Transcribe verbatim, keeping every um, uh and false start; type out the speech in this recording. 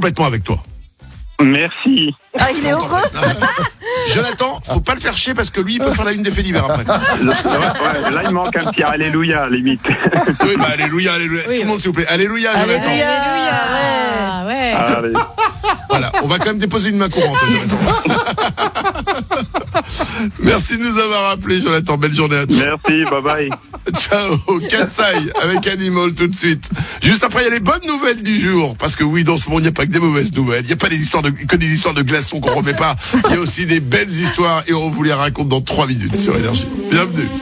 complètement avec toi. Merci. Ah, il est heureux. Jonathan, faut pas le faire chier parce que lui, il peut faire la une des faits divers après. Là, ouais, là, il manque un petit alléluia, limite. Oui, bah, alléluia, alléluia. Oui, Tout le monde, s'il vous plaît. Alléluia, Jonathan. Alléluia. Ah, ouais. Allez. Voilà, on va quand même déposer une main courante, Jonathan. Merci de nous avoir appelés, Jonathan. Belle journée à toi. Merci, bye bye. Ciao, Katsai avec Animal tout de suite. Juste après, il y a les bonnes nouvelles du jour. Parce que oui, dans ce monde, il n'y a pas que des mauvaises nouvelles. Il n'y a pas des histoires de, que des histoires de glaçons qu'on remet pas. Il y a aussi des belles histoires et on vous les raconte dans trois minutes sur Énergie. Bienvenue.